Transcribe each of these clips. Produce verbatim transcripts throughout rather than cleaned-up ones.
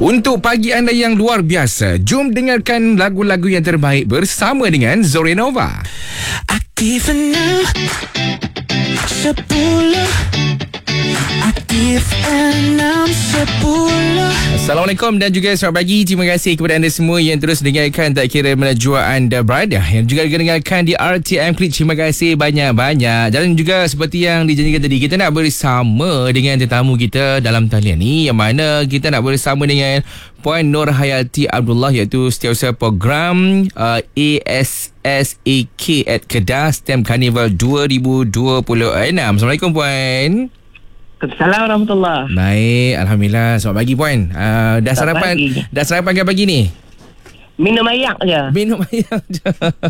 Untuk pagi anda yang luar biasa, jom dengarkan lagu-lagu yang terbaik bersama dengan Zorenova. Aktif enam sepuluh Aktif enam sepuluh. Assalamualaikum dan juga selamat pagi. Terima kasih kepada anda semua yang terus dengarkan tak kira mana jua anda berada, yang juga dengarkan di R T M Klik. Terima kasih banyak-banyak. Dan juga seperti yang dijanjikan tadi, kita nak bersama dengan tetamu kita dalam talian ni, yang mana kita nak bersama dengan Puan Nur Hayati Abdullah, iaitu Setiausaha Program uh, A S S A K at Kedah STEM Carnival dua ribu dua puluh enam. Assalamualaikum Puan. Assalamualaikum warahmatullahi. Baik, Alhamdulillah. Selamat pagi Puan. uh, Dah Selamat sarapan pagi. Dah sarapan ke pagi ni? Minum air je. Minum air je.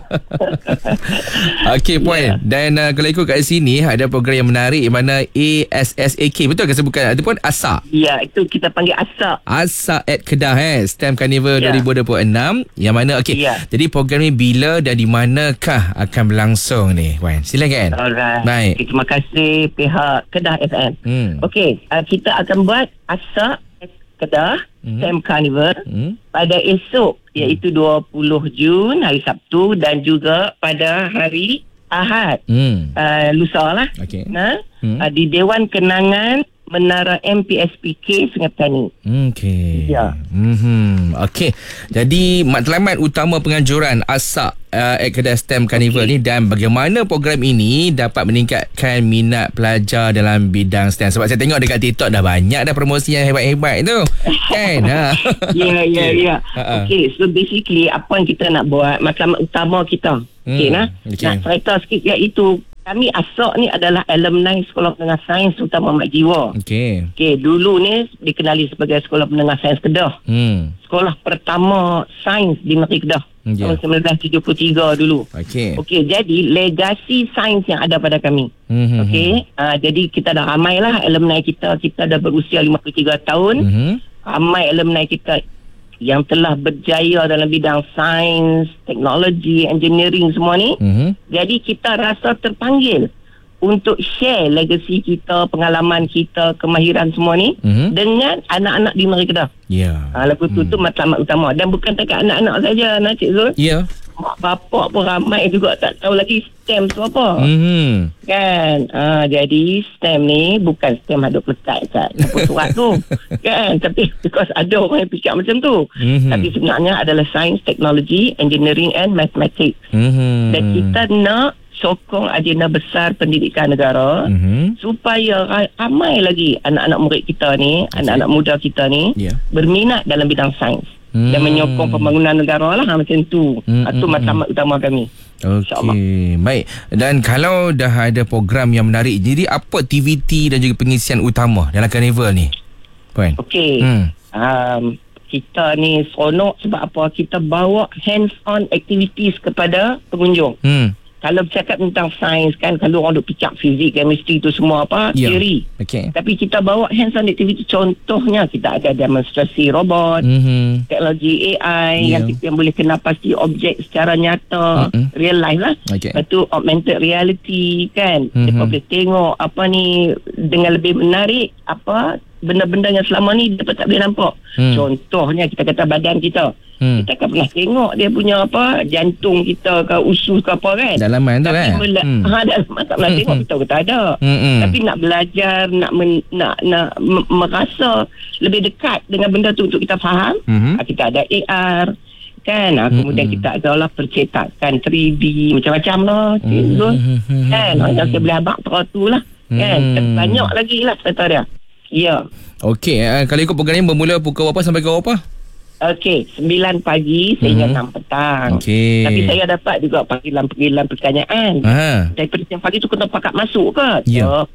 Okey Puan, yeah. Dan uh, kalau ikut kat sini ada program yang menarik, yang mana A S S A K, betul ke sebutan ataupun A S A? Ya, itu kita panggil A S A. A S A at Kedah eh STEM Carnival yeah. dua ribu dua puluh enam, yang mana okey. Yeah. Jadi program ni bila dan di manakah akan berlangsung ni Puan? Silakan. Alright. Baik. Okay, terima kasih pihak Kedah F M. Hmm. Okey, uh, kita akan buat A S A at Kedah Hmm. STEM Carnival Hmm. pada esok, iaitu dua puluh Jun hari Sabtu, dan juga pada hari Ahad, Hmm. uh, lusa lah. Okey. Nah, Hmm. uh, di Dewan Kenangan Menara M P S P K Sungai Petani. Okey. Ya. Mhm. Okey. Jadi matlamat utama penganjuran A S A uh, at Kedah STEM Carnival okay. ni, dan bagaimana program ini dapat meningkatkan minat pelajar dalam bidang STEM. Sebab saya tengok dekat TikTok dah banyak dah promosi yang hebat-hebat tu. Kan? Ha. Ya, ya, ya. Ha-ha. Okey, so basically apa yang kita nak buat, matlamat utama kita. Okey, Hmm, nah. okey. Nak cerita sikit, iaitu kami A S A ni adalah alumni Sekolah Menengah Sains Utama Mat Jiwa. Okey. Okey, dulu ni dikenali sebagai Sekolah Menengah Sains Kedah. Hmm. Sekolah pertama sains di negeri Kedah. Ya. Tahun sembilan belas tujuh puluh tiga dulu. Okey. Okey, jadi legasi sains yang ada pada kami. Mhm. Okey, uh, jadi kita dah ramai lah alumni kita. Kita dah berusia lima puluh tiga tahun. Mhm. Ramai alumni kita yang telah berjaya dalam bidang sains, teknologi, engineering semua ni. Mhm. Jadi kita rasa terpanggil untuk share legasi kita, pengalaman kita, kemahiran semua ni Mhm. dengan anak-anak di negeri Kedah. Ya. Ha, lepas tu Hmm. tu matlamat utama. Dan bukan dekat anak-anak saja, nak Cik Zul. Ya. Mak bapak pun ramai juga tak tahu lagi STEM tu apa. Mhm. Kan? Ha, jadi STEM ni bukan STEM hadap letak kat apa surat tu. Kan? Tapi because ada orang yang fikir macam tu. Mhm. Tapi sebenarnya adalah Science, Technology, Engineering and Mathematics. Mhm. Dan kita nak sokong agenda besar pendidikan negara Mhm. supaya ra- ramai lagi anak-anak murid kita ni, anak-anak muda kita ni Ya. berminat dalam bidang sains. Hmm. Dan menyokong pembangunan negara lah, macam tu. Hmm, Itu hmm, matlamat utama kami. InsyaAllah. Okey, baik. Dan kalau dah ada program yang menarik, jadi apa aktiviti dan juga pengisian utama dalam karnival ni, Puan? Okey. Hmm. Um, kita ni seronok sebab apa? Kita bawa hands-on activities kepada pengunjung. Hmm. Kalau bercakap tentang sains kan, kalau orang duk picak fizik, chemistry tu semua apa, Ya. teori. Okey. Tapi kita bawa hands-on activity. Contohnya kita ada demonstrasi robot, Mhm. teknologi A I Ya. yang, yang boleh kenal pasti objek secara nyata, Mm-mm. real life lah. Okey. Lepas tu augmented reality kan. Mhm. Dia boleh tengok apa ni dengan lebih menarik, apa benda-benda yang selama ni dia tak boleh nampak. Hmm. Contohnya kita kata badan kita. Hmm. Kita kan pernah tengok dia punya apa, jantung kita ke usus ke apa kan. Dalaman tu Tapi kan? mela- Hmm. ha, dalaman tak pernah tengok, kita kata ada. Hmm. Tapi nak belajar, nak men, nak nak m- merasa lebih dekat dengan benda tu untuk kita faham, Mhm. ha, kita ada A R kan. Ha, kemudian Mhm. kita ada lah percetakan tiga D macam-macam lah. Cik Zul. Mhm. Kan, ha, yang saya boleh abang tu lah. Kan, Hmm. banyak lagi lah cerita dia. Ya. Okey, uh, kalau ikut program ni bermula pukul berapa sampai pukul berapa? Okey, sembilan pagi sehingga Mhm. enam petang. Okey. Tapi saya dapat juga panggilan-panggilan pertanyaan. Ha. Daripada siang pagi tu kena pakat masuk ke? Ya. So,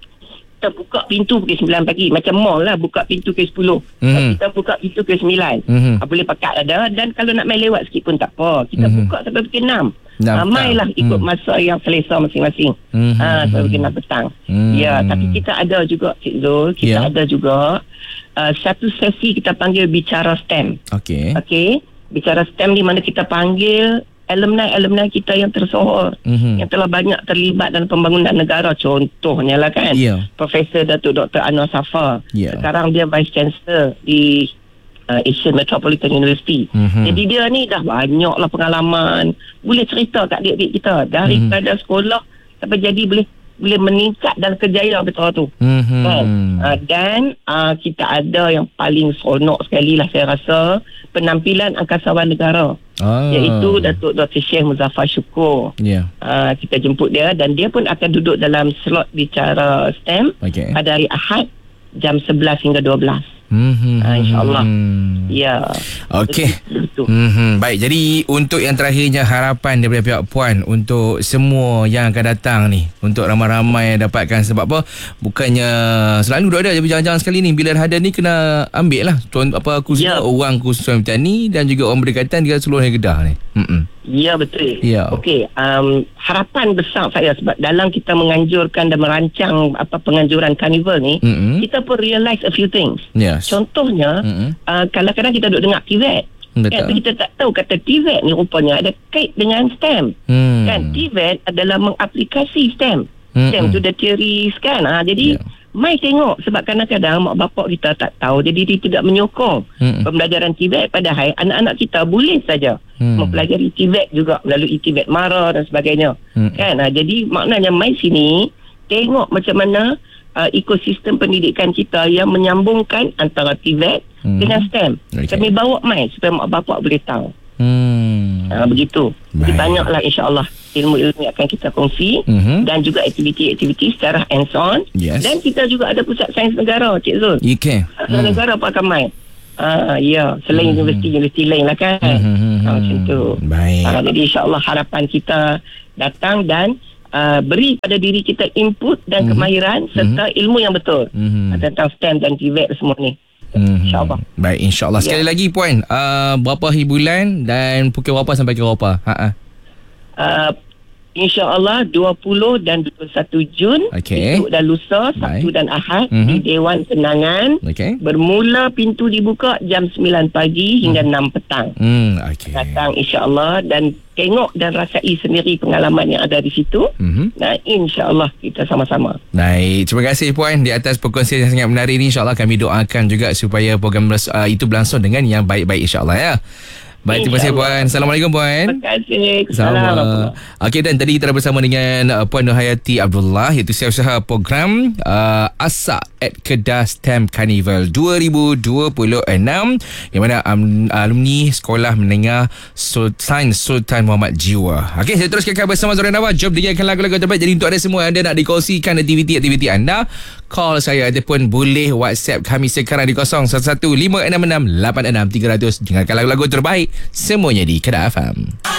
kita buka pintu pukul sembilan pagi. Macam mall lah, buka pintu ke sepuluh. Mhm. Kita buka pintu ke sembilan. Mhm. Ha, boleh pakat ada. Dan kalau nak main lewat sikit pun tak apa. Kita Mhm. buka sampai pukul enam. Enam Ha, mainlah petang. ikut Hmm. masa yang selesa masing-masing. Mhm. Ha, sampai pukul enam petang. Hmm. Ya, tapi kita ada juga, Cik Zul, kita Ya. ada juga uh, satu sesi kita panggil bicara STEM. Okey. Okey, bicara STEM di mana kita panggil alumni-alumni kita yang tersohor, Mhm. yang telah banyak terlibat dalam pembangunan negara. Contohnya lah kan, Ya. Profesor Datuk Doktor Anwar Safar. Ya. Sekarang dia Vice Chancellor di uh, Asian Metropolitan University. Mhm. Jadi dia ni dah banyak lah pengalaman, boleh cerita kat adik-adik kita daripada Mhm. sekolah sampai jadi boleh boleh meningkat dalam kejayaan kita tu. Mhm. Kan? Uh, dan uh, kita ada yang paling seronok sekali lah saya rasa, penampilan angkasawan negara. Ah. Iaitu Datuk Doktor Syekh Muzaffar Syukur. Ya. Uh, kita jemput dia dan dia pun akan duduk dalam slot bicara STEM Okey. pada hari Ahad jam sebelas hingga dua belas. Mhm. Ah, insyaAllah. Ya. Okey. Betul. Mhm. Baik, jadi untuk yang terakhirnya, harapan daripada pihak Puan untuk semua yang akan datang ni, untuk ramai-ramai dapatkan. Sebab apa, bukannya selalu duduk ada, tapi jangan-jangan sekali ni bila ada ni kena ambil lah tuan, apa khusus Ya. orang khusus wanita ni dan juga orang berdekatan di seluruh Kedah ni. Mhm. Ya, betul. Ya. Okey, um, harapan besar saya sebab dalam kita menganjurkan dan merancang apa penganjuran karnival ni, Mhm. kita pun realise a few things. Yes. Contohnya, Mhm. uh, kadang-kadang kita duduk dengar T V E T. Betul. Kan, tapi kita tak tahu kata T V E T ni rupanya ada kait dengan STEM. Hmm. Kan, T V E T adalah mengaplikasi STEM. Mm-mm. STEM tu the theories kan. Ha, jadi, Ya. mai tengok sebab kadang-kadang mak bapak kita tak tahu, jadi dia tidak menyokong Mm-mm. pembelajaran T V E T. Padahal anak-anak kita boleh saja Hmm. mempelajari T V E T juga melalui T V E T Mara dan sebagainya. Mm. Kan? Ha, jadi maknanya mai sini tengok macam mana uh, ekosistem pendidikan kita yang menyambungkan antara T V E T Hmm. dengan STEM. Okey. Kami bawa mai supaya mak bapak boleh tahu. Hmm. Ha, begitu. Jadi Baik. banyaklah insya-Allah ilmu-ilmu yang akan kita kongsi Mhm. dan juga aktiviti-aktiviti secara hands on. Yes. Dan kita juga ada pusat sains negara, Cik Zul. Okey. Pusat sains negara pun akan mai. Ah, ya, selain Hmm. universiti-universiti lain lah kan. Mhm. Ah, macam tu. Baik. Ah, jadi insya-Allah harapan kita datang dan uh, beri pada diri kita input dan Mhm. kemahiran serta ilmu yang betul Mhm. ah, tentang STEM dan T V E T semua ni. Mhm. InsyaAllah. Baik, insyaAllah. Sekali Ya. lagi Puan, uh, berapa hari bulan dan pukul berapa sampai ke berapa? Ha-ha. Uh, InsyaAllah dua puluh dan dua puluh satu Jun, Okey. esok dan lusa, Sabtu Baik. dan Ahad Mhm. di Dewan Kenangan. Okey. Bermula pintu dibuka jam sembilan pagi hingga enam petang. Hmm, okey. Datang insyaAllah dan tengok dan rasai sendiri pengalaman yang ada di situ. Mhm. Nah, insyaAllah kita sama-sama. Baik, terima kasih Puan di atas perkongsian yang sangat menarik ini. InsyaAllah kami doakan juga supaya program uh, itu berlangsung dengan yang baik-baik insyaAllah ya. Baik, terima kasih InsyaAllah. Puan. Assalamualaikum Puan. Terima kasih. Sama. Okey, dan tadi kita dah bersama dengan uh, Puan Nurhayati Abdullah, iaitu setiausaha program uh, ASAC at Kedah STEM Carnival dua ribu dua puluh enam, yang mana um, alumni Sekolah Menengah Sul- Sains Sultan Muhammad Jiwa. Okey, saya teruskan bersama Zoran Nawar. Jom dengarkan lagu-lagu terbaik. Jadi untuk anda semua yang anda nak dikongsikan aktiviti-aktiviti anda, call saya ataupun boleh WhatsApp kami sekarang di kosong satu satu lima enam enam lapan enam tiga kosong kosong. Dengarkan lagu-lagu terbaik semuanya di Kedah F M.